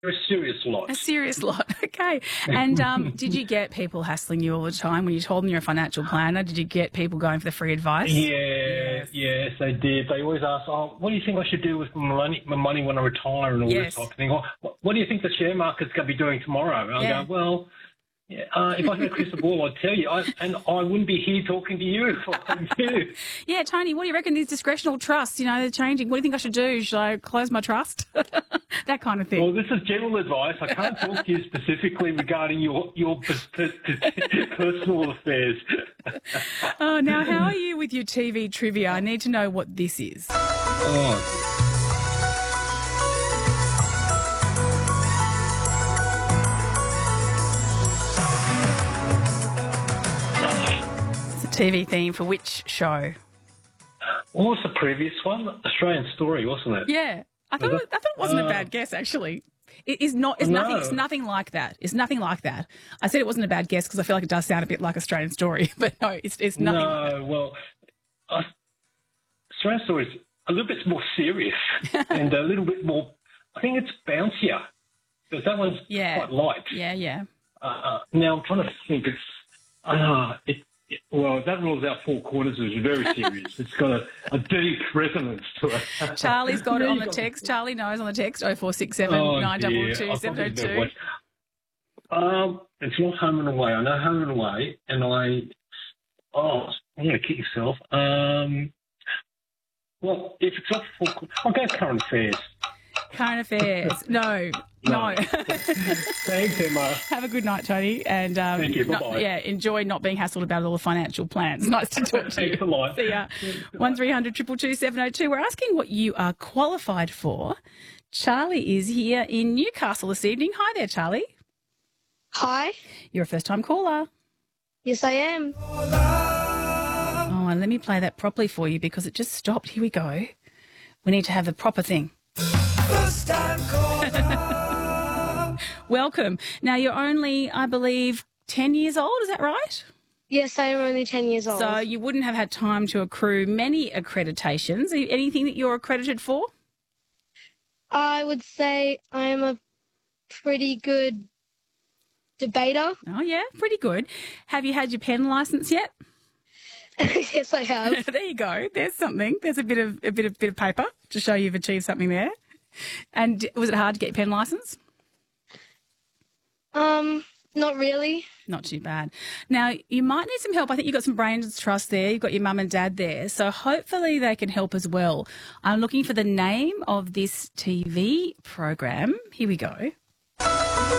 a serious lot. A serious lot. Okay. And did you get people hassling you all the time when you told them you're a financial planner? Did you get people going for the free advice? Yes, they did. They always ask, what do you think I should do with my money when I retire and all this type of thing? Or, what do you think the share market's going to be doing tomorrow? And I go, well, if I had a crystal ball, I'd tell you. I wouldn't be here talking to you if I knew. Yeah, Tony, what do you reckon these discretional trusts, they're changing? What do you think I should do? Should I close my trust? That kind of thing. Well, this is general advice. I can't talk to you specifically regarding your personal affairs. Oh, now, how are you with your TV trivia? I need to know what this is. TV theme for which show? What was the previous one? Australian Story, wasn't it? Yeah, I thought it wasn't a bad guess actually. It is not. It's nothing. It's nothing like that. It's nothing like that. I said it wasn't a bad guess because I feel like it does sound a bit like Australian Story, but no, it's nothing. No, well, Australian Story is a little bit more serious and a little bit more. I think it's bouncier because that one's quite light. Yeah. Now I'm trying to think. Well, that rules out Four Quarters, which is very serious. It's got a deep resonance to it. Charlie's got it on the text. Charlie knows on the text, 0467 922 702. It's not Home and Away. I know Home and Away, and I'm going to kick yourself. Well, if it's not Four Quarters, I'll go Current Affairs. Current Affairs. No. Thanks, Emma. Have a good night, Tony. And thank you. Bye-bye. Enjoy not being hassled about all the financial plans. Nice to talk to you. Thanks a lot. See ya. 1300 222 702. We're asking what you are qualified for. Charlie is here in Newcastle this evening. Hi there, Charlie. Hi. You're a first-time caller. Yes, I am. Oh, and let me play that properly for you because it just stopped. Here we go. We need to have the proper thing. First time caller. Welcome. Now, you're only, I believe, 10 years old. Is that right? Yes, I am only 10 years old. So you wouldn't have had time to accrue many accreditations. Anything that you're accredited for? I would say I'm a pretty good debater. Oh, yeah, pretty good. Have you had your pen licence yet? Yes, I have. There you go. There's something. There's a bit of paper to show you've achieved something there. And was it hard to get your pen licence? Not really. Not too bad. Now, you might need some help. I think you've got some brains trust there. You've got your mum and dad there. So hopefully they can help as well. I'm looking for the name of this TV program. Here we go.